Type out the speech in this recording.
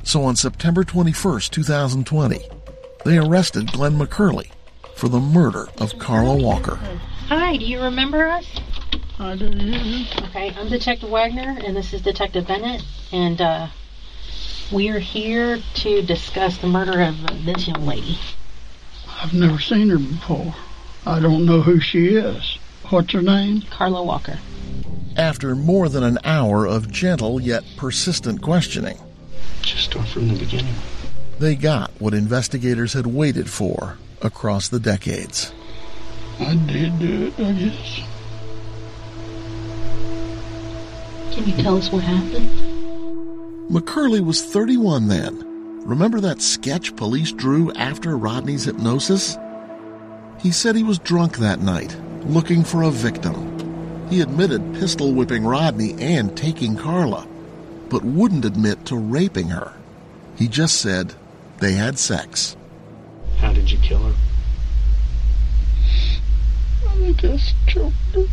So on September 21st, 2020, they arrested Glenn McCurley for the murder of Carla Walker. Hi, do you remember us? I do. Okay, I'm Detective Wagner, and this is Detective Bennett, and we're here to discuss the murder of this young lady. I've never seen her before. I don't know who she is. What's her name? Carla Walker. After more than an hour of gentle yet persistent questioning, just start from the beginning. They got what investigators had waited for across the decades. I did do it, I guess. Can you tell us what happened? McCurley was 31 then. Remember that sketch police drew after Rodney's hypnosis? He said he was drunk that night, looking for a victim. He admitted pistol whipping Rodney and taking Carla, but wouldn't admit to raping her. He just said they had sex. How did you kill her? I just choked her.